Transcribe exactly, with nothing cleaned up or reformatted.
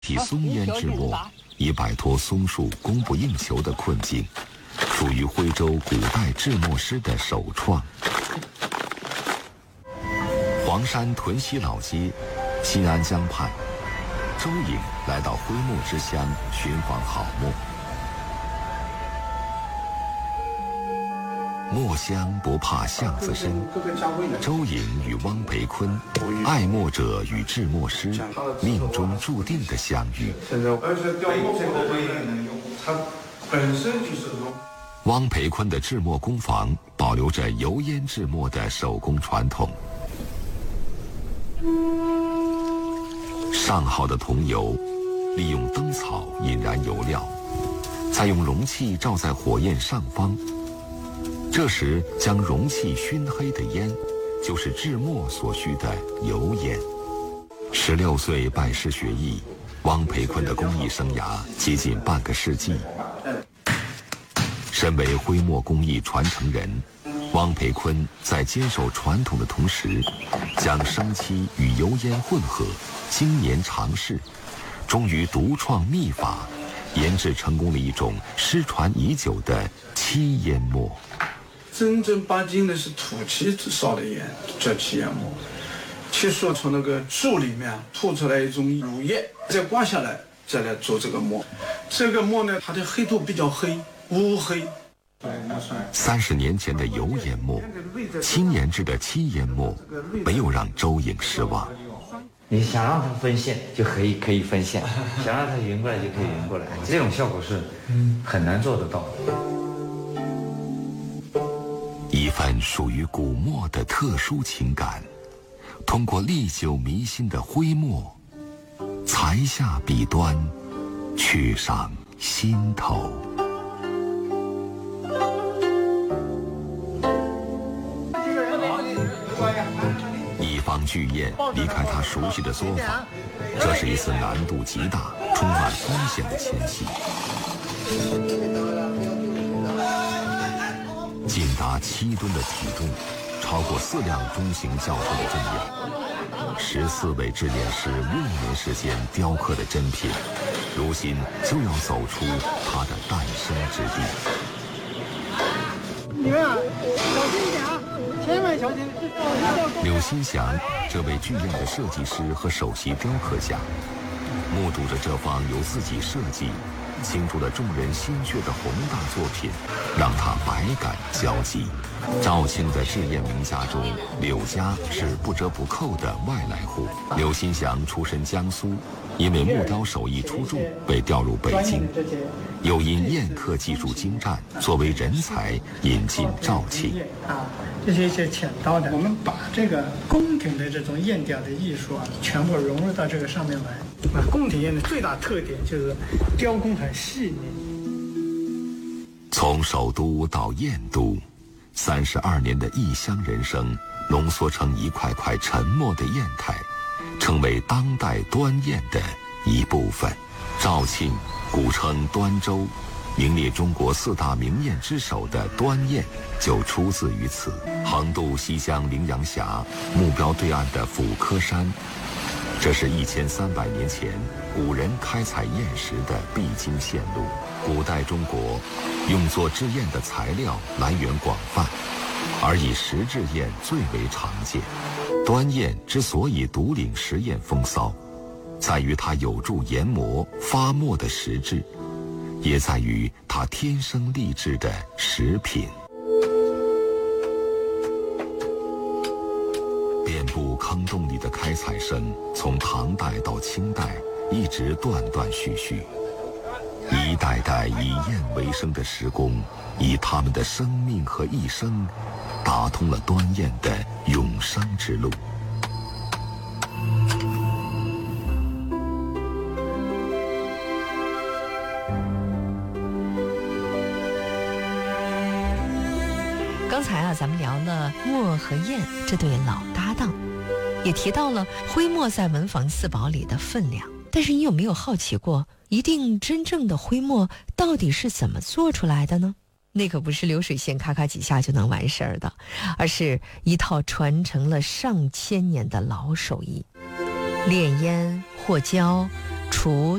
替松烟制墨，以摆脱松树供不应求的困境，属于徽州古代制墨师的首创。黄山屯溪老街，新安江畔，周颖来到徽墨之乡寻访好墨。墨香不怕巷子深，周颖与汪培坤，爱墨者与制墨师，命中注定的相遇。 而且雕墨这个不一定能用，它本身就是用。 汪培坤的制墨工坊保留着油烟制墨的手工传统。上好的桐油，利用灯草引燃油料，再用容器照在火焰上方。这时将容器熏黑的烟，就是制墨所需的油烟。十六岁拜师学艺，汪培坤的工艺生涯接近半个世纪。身为徽墨工艺传承人，汪培坤在坚守传统的同时，将生漆与油烟混合，经年尝试，终于独创秘法，研制成功了一种失传已久的漆烟墨。 正正八经的是土漆烧的烟，叫漆烟墨。漆树从那个树里面吐出来一种乳液，再刮下来，再来做这个墨。这个墨呢，它的黑度比较黑，乌黑。 三十年前的油烟墨，新研制的漆烟墨，没有让周颖失望。 你想让它分线就可以可以分线，想让它匀过来就可以匀过来，这种效果是很难做得到。 一份属于古墨的特殊情感，通过历久弥新的徽墨，裁下笔端，去上心头。一方巨雁离开他熟悉的作坊，这是一次难度极大、充满风险的迁徙。近达七吨的体重，超过四辆中型轿车的重量。十四位制炼师六年时间雕刻的珍品，如今就要走出它的诞生之地。 你们啊，小心一点啊，千万小心！ 柳新祥，这位巨雁的设计师和首席雕刻家，目睹着这方由自己设计、倾注了众人心血的宏大作品，让他百感交集。肇庆的制雁名家中，柳家是不折不扣的外来户。柳新祥出身江苏，因为木雕手艺出众，被调入北京，又因砚刻技术精湛，作为人才引进肇庆。 啊，这是一些浅刀的，我们把这个宫廷的这种砚雕的艺术啊，全部融入到这个上面来。那宫廷砚的最大特点就是雕工很细腻。 从首都到燕都，三十二年的异乡人生，浓缩成一块块沉默的砚台，成为当代端砚的一部分。肇庆古称端州，名列中国四大名砚之首的端砚就出自于此。横渡西江羚羊峡，目标对岸的抚柯山，这是一千三百年前古人开采砚石的必经线路。古代中国用作制砚的材料来源广泛，而以石制砚最为常见。端砚之所以独领石砚风骚，在于它有助研磨发墨的实质，也在于它天生丽质的石品。遍布坑洞里的开采声，从唐代到清代一直断断续续。一代代以砚为生的石工，以他们的生命和一生，打通了端砚的永生之路。 刚才啊，咱们聊了墨和砚这对老搭档，也提到了徽墨在文房四宝里的分量。但是你有没有好奇过，一定真正的徽墨到底是怎么做出来的呢？那可不是流水线咔咔几下就能完事儿的，而是一套传承了上千年的老手艺。炼烟、和胶、 除